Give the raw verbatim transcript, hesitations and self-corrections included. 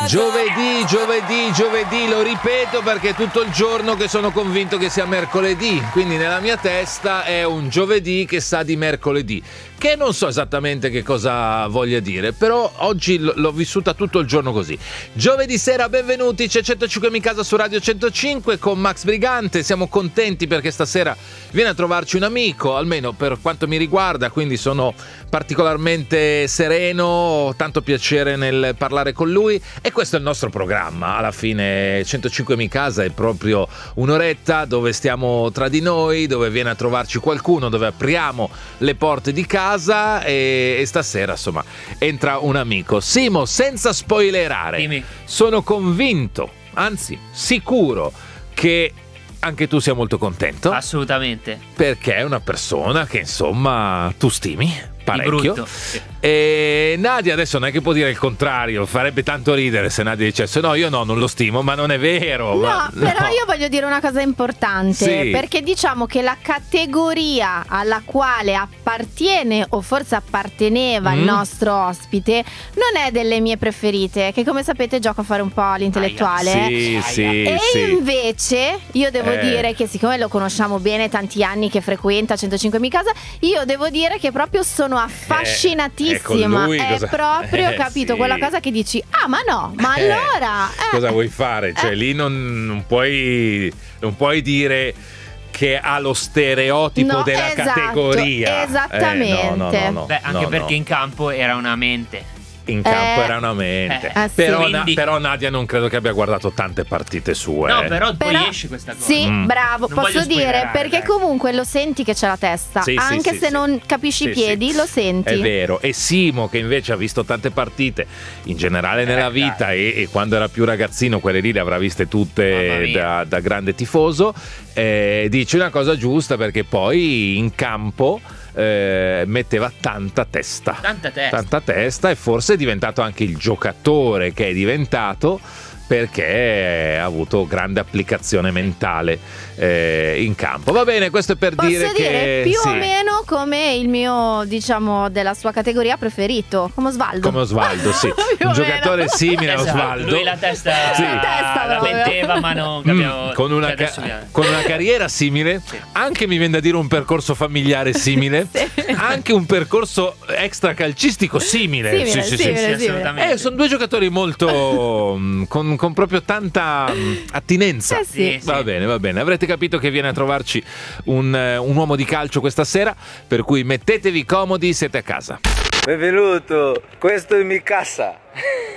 Giovedì, giovedì, giovedì, lo ripeto perché è tutto il giorno che sono convinto che sia mercoledì, quindi nella mia testa è un giovedì che sa di mercoledì, che non so esattamente che cosa voglia dire, però oggi l- l'ho vissuta tutto il giorno così. Giovedì sera, benvenuti, c'è centocinque in casa su Radio centocinque con Max Brigante, siamo contenti perché stasera viene a trovarci un amico, almeno per quanto mi riguarda, quindi sono particolarmente sereno, ho tanto piacere nel parlare con lui e questo è il nostro programma. Alla fine centocinque in casa è proprio un'oretta dove stiamo tra di noi, dove viene a trovarci qualcuno, dove apriamo le porte di casa e, e stasera insomma entra un amico. Simo, senza spoilerare, Dimmi. Sono convinto, anzi sicuro che anche tu sia molto contento. Assolutamente. Perché è una persona che insomma tu stimi parecchio. Di brutto, sì. E Nadia adesso non è che può dire il contrario, farebbe tanto ridere se Nadia dicesse no, io no, non lo stimo, ma non è vero. No, ma, però no. io voglio dire una cosa importante, Sì. perché diciamo che la categoria alla quale appartiene o forse apparteneva Mm. il nostro ospite non è delle mie preferite, che come sapete gioco a fare un po' l'intellettuale. Sì, sì, E sì. invece io devo Eh. dire che siccome lo conosciamo bene, tanti anni che frequenta centocinque in casa, io devo dire che proprio sono affascinatissima. Eh, con lui è cosa- proprio eh, capito sì. quella cosa che dici ah ma no, ma Eh, allora eh. cosa vuoi fare? Cioè lì non, non puoi non puoi dire che ha lo stereotipo No, della esatto, categoria. esattamente. Eh, no, no, no, no, Beh, anche no, perché no. in campo era una mente. In campo Eh. era una mente. Eh, eh, sì. però, Na- Quindi- però Nadia non credo che abbia guardato tante partite sue. No, però, Però- poi esce questa cosa. Sì, Mm. bravo, Non posso voglio dire spoilerare, perché dai. comunque lo senti che c'è la testa, Sì, sì, anche sì, se sì. non capisci Sì, i piedi, sì. lo senti. È vero. E Simo, che invece ha visto tante partite in generale nella Eh, vita e, e quando era più ragazzino quelle lì le avrà viste Mamma tutte mia. da, da grande tifoso, eh, dice una cosa giusta perché poi in campo eh, metteva tanta testa. Tanta testa. Tanta testa e forse è diventato anche il giocatore che è diventato perché ha avuto grande applicazione mentale eh, in campo. Va bene, questo è per Posso dire, dire, che più sì, o meno come il mio, diciamo, della sua categoria preferito, come Osvaldo. come Osvaldo, sì. Più Un o giocatore meno. simile a Esatto, Osvaldo. lui la testa, Sì. La testa la proprio. metteva, ma non Mm, capiamo. con, una cioè, ca- adesso viene. con una carriera simile, Sì. anche mi viene da dire un percorso familiare simile, Sì. anche un percorso extracalcistico simile. Simile, Sì, sì, sì. simile, Sì, simile. assolutamente. Eh, sono due giocatori molto mm, con, con proprio tanta mm, attinenza. Eh sì. Sì, Va sì. bene, va bene. Avrete capito che viene a trovarci un, eh, un uomo di calcio questa sera, per cui mettetevi comodi, siete a casa. Benvenuto, questo è mi casa.